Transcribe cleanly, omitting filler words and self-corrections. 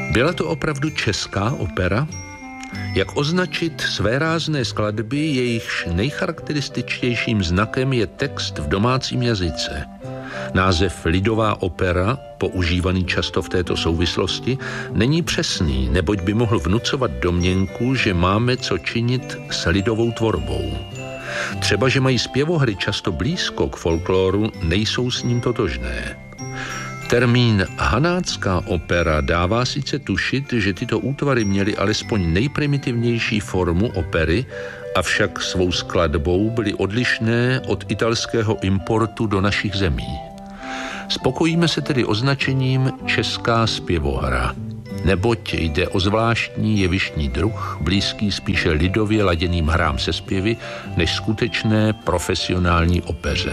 Byla to opravdu česká opera? Jak označit svérázné skladby, jejichž nejcharakterističtějším znakem je text v domácím jazyce? Název lidová opera, používaný často v této souvislosti, není přesný, neboť by mohl vnucovat domněnku, že máme co činit s lidovou tvorbou. Třeba, že mají zpěvohry často blízko k folkloru, nejsou s ním totožné. Termín hanácká opera dává sice tušit, že tyto útvary měly alespoň nejprimitivnější formu opery, avšak svou skladbou byly odlišné od italského importu do našich zemí. Spokojíme se tedy označením česká zpěvohra, neboť jde o zvláštní jevištní druh, blízký spíše lidově laděným hrám se zpěvy, než skutečné profesionální opeře.